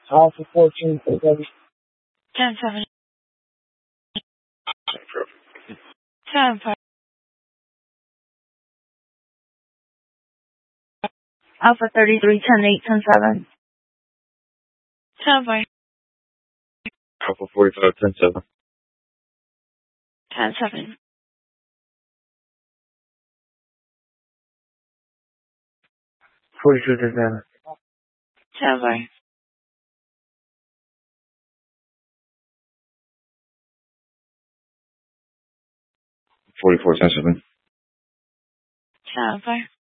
Alpha 14, 7. 10-7. 7-5. Alpha 33, 10-8, 10-7. 7-5. Alpha 45, 10-7. 10-7. 42, 10-7. 7-5. 44, 10-7. 7-5.